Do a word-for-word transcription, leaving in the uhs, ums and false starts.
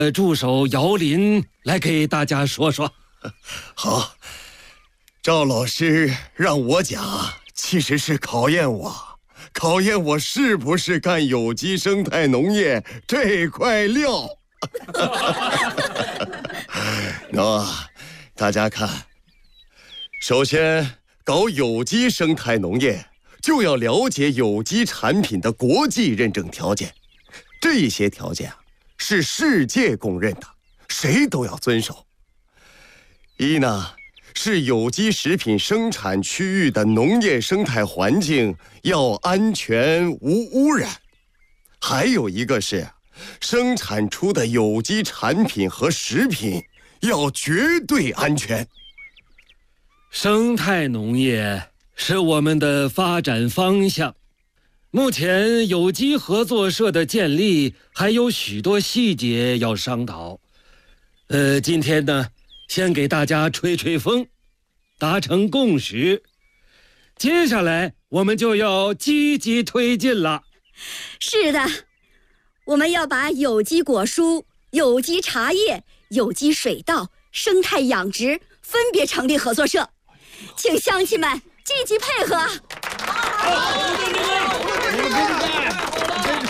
呃，助手姚林来给大家说说。 好，赵老师让我讲，其实是考验我，考验我是不是干有机生态农业这块料。喏，大家看，首先搞有机生态农业，就要了解有机产品的国际认证条件，这些条件啊是世界公认的，谁都要遵守。一呢，是有机食品生产区域的农业生态环境要安全无污染；还有一个是，生产出的有机产品和食品要绝对安全。 生态农业是我们的发展方向，目前有机合作社的建立还有许多细节要商讨。呃，今天呢，先给大家吹吹风，达成共识。接下来我们就要积极推进了。 是的，我们要把有机果蔬、有机茶叶、有机水稻、生态养殖分别成立合作社，请乡亲们积极配合。